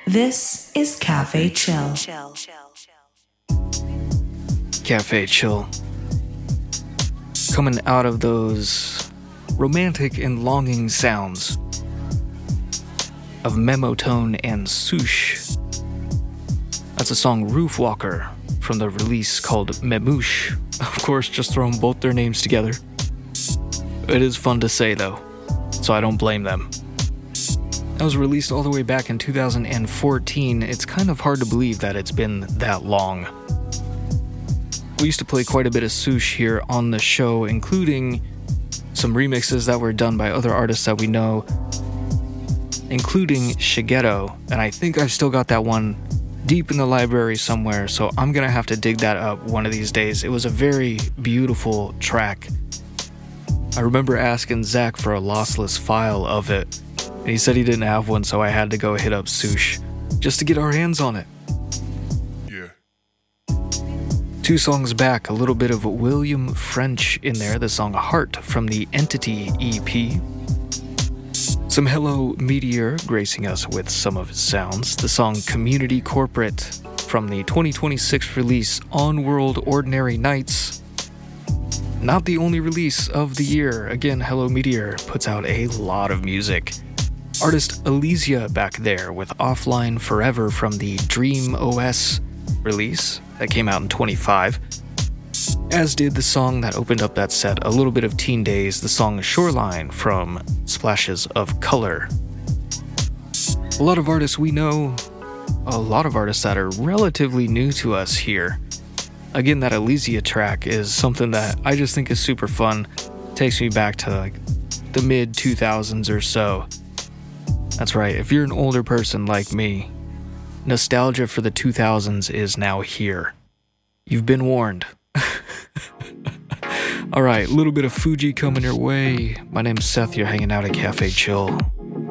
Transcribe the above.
This is Cafe Chill. Cafe Chill. Coming out of those romantic and longing sounds of Memotone and Souche. That's a song Roofwalker from the release called Memouche. Of course, just throwing both their names together. It is fun to say though, so I don't blame them. That was released all the way back in 2014. It's kind of hard to believe that it's been that long. We used to play quite a bit of Souche here on the show, including some remixes that were done by other artists that we know, including Shigeto, and I think I've still got that one deep in the library somewhere, so I'm gonna have to dig that up one of these days. It was a very beautiful track. I remember asking Zach for a lossless file of it, and he said he didn't have one, so I had to go hit up Souche just to get our hands on it. Yeah. 2 songs back, a little bit of William French in there, the song Heart from the Entity EP. Some Hello Meteor gracing us with some of his sounds, the song Community Corporate from the 2026 release On World Ordinary Nights. Not the only release of the year. Again, Hello Meteor puts out a lot of music. Artist Elysia back there with Offline Forever from the Dream OS release that came out in 25. As did the song that opened up that set, a little bit of Teen Days, the song Shoreline from Splashes of Color. A lot of artists we know, a lot of artists that are relatively new to us here. Again, that Elysia track is something that I just think is super fun. Takes me back to like the mid 2000s or so. That's right, if you're an older person like me, nostalgia for the 2000s is now here. You've been warned. Alright, a little bit of Fuji coming your way. My name's Seth, you're hanging out at Cafe Chill.